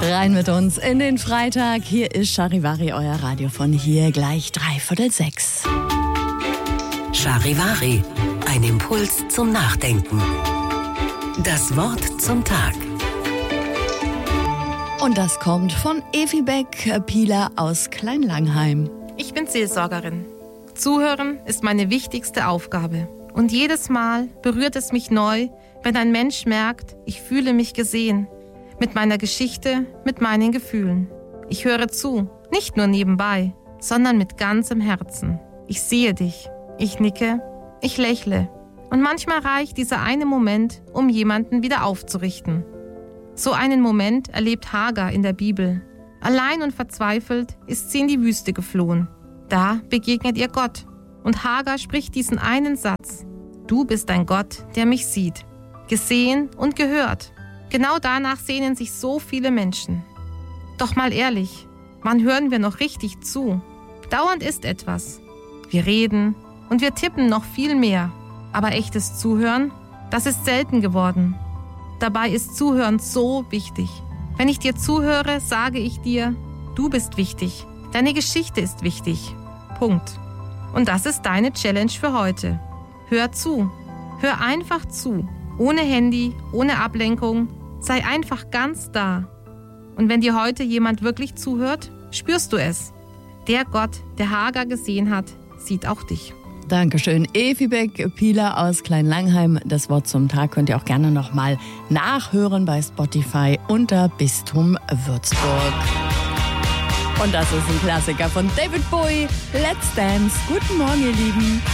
Rein mit uns in den Freitag. Hier ist Charivari, euer Radio von hier, gleich 5:45. Charivari, ein Impuls zum Nachdenken. Das Wort zum Tag. Und das kommt von Evi Beck-Pieler aus Kleinlangheim. Ich bin Seelsorgerin. Zuhören ist meine wichtigste Aufgabe. Und jedes Mal berührt es mich neu, wenn ein Mensch merkt, ich fühle mich gesehen. Mit meiner Geschichte, mit meinen Gefühlen. Ich höre zu, nicht nur nebenbei, sondern mit ganzem Herzen. Ich sehe dich, ich nicke, ich lächle. Und manchmal reicht dieser eine Moment, um jemanden wieder aufzurichten. So einen Moment erlebt Hagar in der Bibel. Allein und verzweifelt ist sie in die Wüste geflohen. Da begegnet ihr Gott. Und Hagar spricht diesen einen Satz. Du bist ein Gott, der mich sieht. Gesehen und gehört. Genau danach sehnen sich so viele Menschen. Doch mal ehrlich, wann hören wir noch richtig zu? Dauernd ist etwas. Wir reden und wir tippen noch viel mehr. Aber echtes Zuhören, das ist selten geworden. Dabei ist Zuhören so wichtig. Wenn ich dir zuhöre, sage ich dir, du bist wichtig. Deine Geschichte ist wichtig. Punkt. Und das ist deine Challenge für heute. Hör zu. Hör einfach zu. Ohne Handy, ohne Ablenkung. Sei einfach ganz da. Und wenn dir heute jemand wirklich zuhört, spürst du es. Der Gott, der Hagar gesehen hat, sieht auch dich. Dankeschön, Evi Beck-Pieler aus Kleinlangheim. Das Wort zum Tag könnt ihr auch gerne nochmal nachhören bei Spotify unter Bistum Würzburg. Und das ist ein Klassiker von David Bowie. Let's Dance. Guten Morgen, ihr Lieben.